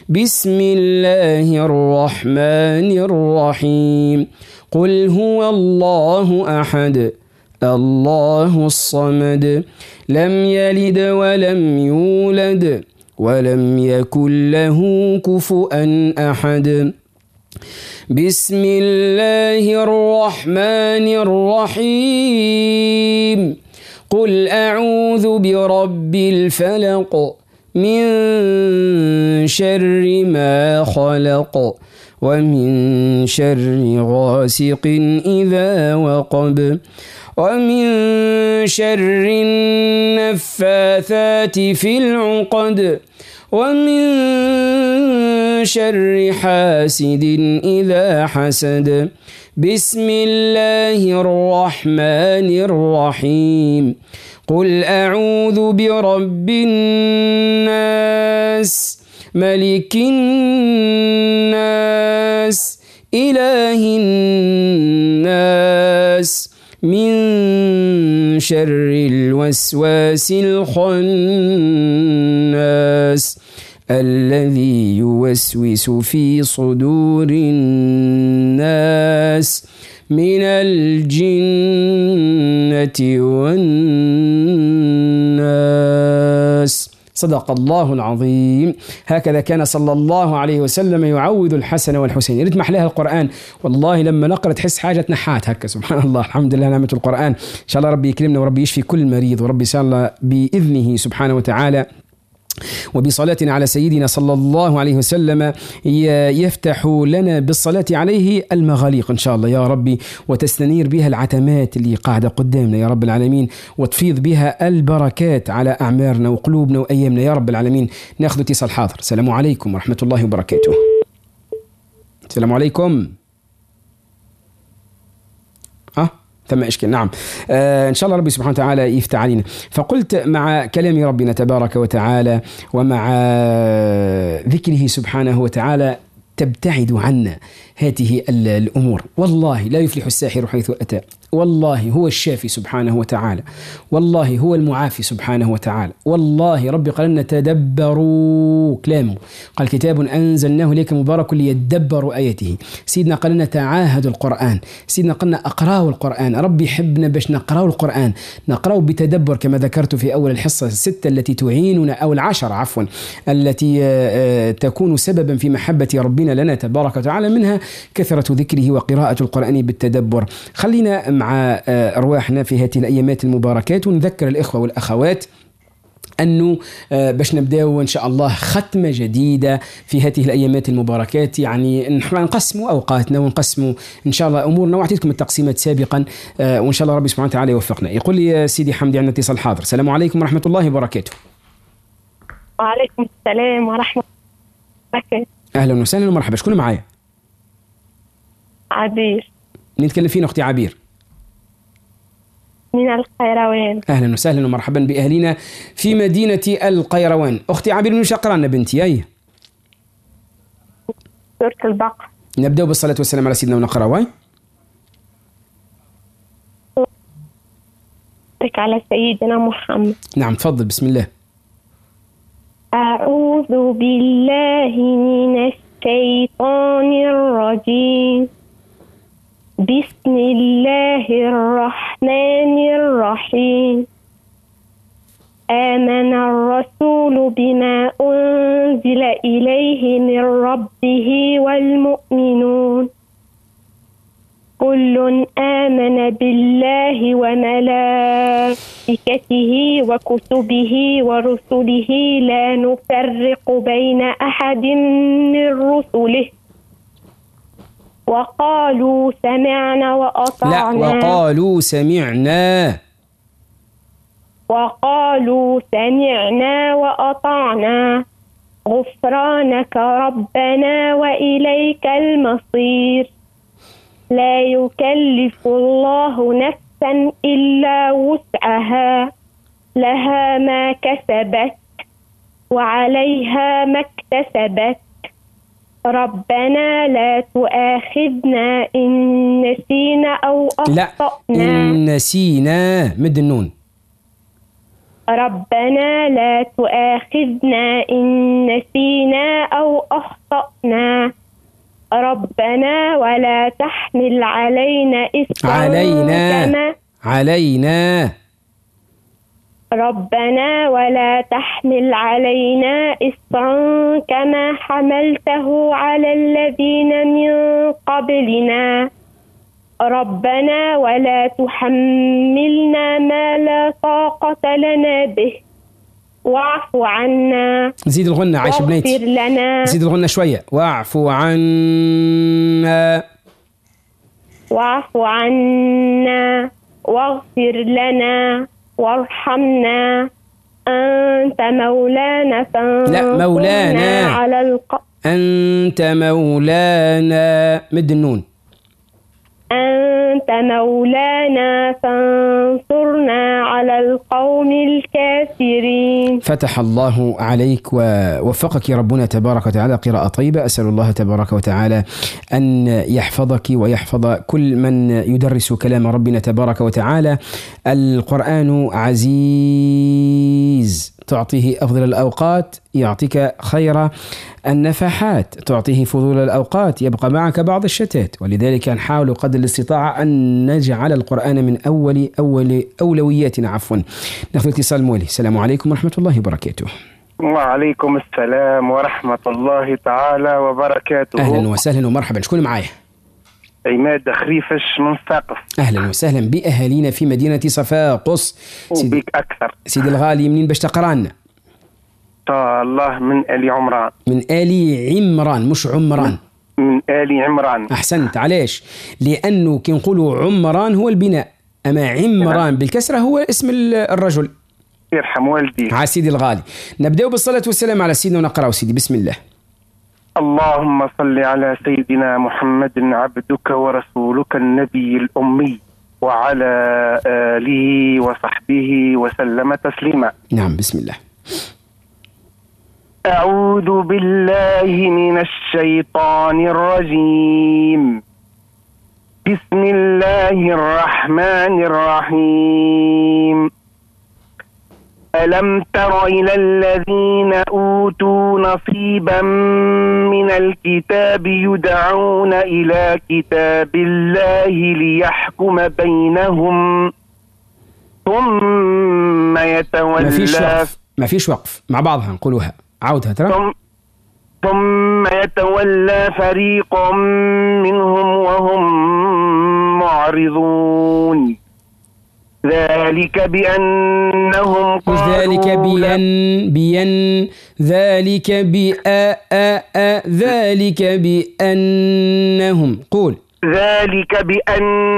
بسم الله الرحمن الرحيم. قل هو الله أحد الله الصمد لم يلد ولم يولد ولم يكن له كفؤا أحد. بسم الله الرحمن الرحيم. قل أعوذ برب الفلق من شر ما خلق ومن شر غاسق إذا وقب ومن شر النفاثات في العقد ومن شر حاسد إذا حسد. بسم الله الرحمن الرحيم. قل أعوذ برب الناس ملك الناس إله الناس من شر الوسواس الخناس الذي يوسوس في صدور الناس من الجنة والناس. صدق الله العظيم. هكذا كان صلى الله عليه وسلم يعوذ الحسن والحسين. يريد محلها القرآن، والله لما نقرأ تحس حاجة نحات هكا. سبحان الله، الحمد لله نعمة القرآن. إن شاء الله ربي يكرمنا وربي يشفي كل مريض، وربي إن شاء الله بإذنه سبحانه وتعالى وبصلاتنا على سيدنا صلى الله عليه وسلم يفتح لنا بالصلاة عليه المغاليق إن شاء الله يا ربي، وتستنير بها العتمات اللي قاعدة قدامنا يا رب العالمين، وتفيض بها البركات على أعمارنا وقلوبنا وأيامنا يا رب العالمين. ناخذ اتصال حاضر. السلام عليكم ورحمة الله وبركاته. السلام عليكم. ثم إشكال. نعم، إن شاء الله ربي سبحانه وتعالى يفتح علينا. فقلت مع كلام ربنا تبارك وتعالى ومع ذكره سبحانه وتعالى تبتعد عنا هذه الأمور. والله لا يفلح الساحر حيث أتى، والله هو الشافي سبحانه وتعالى، والله هو المعافي سبحانه وتعالى. والله ربي قال لنا تدبروا كلامه، قال كتاب أنزلناه إليك مبارك ليدبروا آياته. سيدنا قال لنا تعاهدوا القرآن، سيدنا قال لنا أقرأوا القرآن. ربي يحبنا باش نقرأوا القرآن، نقرأوا بتدبر كما ذكرت في أول الحصة الستة التي تعيننا، أو العشر عفوا، التي تكون سببا في محبة ربنا لنا تبارك وتعالى، منها كثرة ذكره وقراءة القرآن بالتدبر. خلينا مع أرواحنا في هذه الأيامات المباركات، ونذكر الإخوة والأخوات أنه باش نبدأ إن شاء الله ختمة جديدة في هذه الأيامات المباركات. يعني نقسموا أوقاتنا ونقسموا إن شاء الله أمورنا، وأعطيتكم التقسيمات سابقا، وإن شاء الله ربي سبحانه وتعالى يوفقنا. يقول لي يا سيدي حمدي عندنا اتصال حاضر. السلام عليكم ورحمة الله وبركاته. وعليكم السلام ورحمة الله وبركاته. أهلا وسهلا ومرحبا. شكون معايا؟ عبير. نتكلم فين أختي عبير؟ من القيروان. أهلا وسهلا ومرحبا بأهلنا في مدينة القيروان. أختي عبير من شقرنا بنتي أي سورة البقرة. نبدأ بالصلاة والسلام على سيدنا ونقرأ واي. على سيدنا محمد. نعم تفضل. بسم الله. أعوذ بالله من الشيطان الرجيم. بسم الله الرحمن الرحيم. آمن الرسول بما أنزل إليه من ربه والمؤمنون كل آمن بالله وملائكته وكتبه ورسله لا نفرق بين أحد من رسله وقالوا سمعنا وأطعنا. لا، وقالوا سمعنا وأطعنا غفرانك ربنا وإليك المصير. لا يكلف الله نفسا إلا وسعها لها ما كسبت وعليها ما اكتسبت. ربنا لا تؤاخذنا إن نسينا أو أخطأنا. لا، إن نسينا مد النون. ربنا لا تؤاخذنا إن نسينا أو أخطأنا ربنا ولا تحمل علينا إصرا علينا ربنا ولا تحمل علينا إصرا كما حملته على الذين من قبلنا ربنا ولا تحملنا ما لا طاقة لنا به واعف عنا. زيد الغنى عايشة بنيتي، زيد الغنى شوية. واعف عنا واغفر لنا وارحمنا أنت مولانا فانصرنا على أنت مولانا مد النون. أنت مولانا فانصرنا على القوم الكافرين. فتح الله عليك ووفقك ربنا تبارك وتعالى. قراءة طيبة. أسأل الله تبارك وتعالى أن يحفظك ويحفظ كل من يدرس كلام ربنا تبارك وتعالى. القرآن عزيز، تعطيه أفضل الأوقات يعطيك خير النفحات، تعطيه فضول الأوقات يبقى معك بعض الشتات. ولذلك نحاول قدر الاستطاعة أن نجعل القرآن من أول أولوياتنا. عفوا. ناخذ اتصال مولي. السلام عليكم ورحمة الله وبركاته. وعليكم السلام ورحمة الله تعالى وبركاته. أهلا وسهلا ومرحبا. شكون معايا؟ عماد خريفش من صفاقس. أهلا وسهلا بأهالينا في مدينة صفاقس. وبيك أكثر. سيدي الغالي منين باش تقرانا؟ الله من آل عمران. من آل عمران مش عمران. من آل عمران. أحسنت. علاش؟ لأنه كي نقولوا عمران هو البناء، أما عمران بالكسرة هو اسم الرجل. يرحم والديك. على سيدي الغالي. نبدأ بالصلاة والسلام على سيدنا ونقرأ سيدي. بسم الله. اللهم صل على سيدنا محمد عبدك ورسولك النبي الأمي وعلى آله وصحبه وسلم تسليما. نعم. بسم الله. أعوذ بالله من الشيطان الرجيم. بسم الله الرحمن الرحيم. ألم تر إلى الذين أوتوا نصيبا من الكتاب يدعون إلى كتاب الله ليحكم بينهم ثم يتولى. ما فيش وقف مع بعضها نقولوها. عودها ترى. ثم يتولى فريق منهم وهم معرضون. ذلك بأنهم قالوا ذلك ذلك بأنهم. قول. ذلك بأن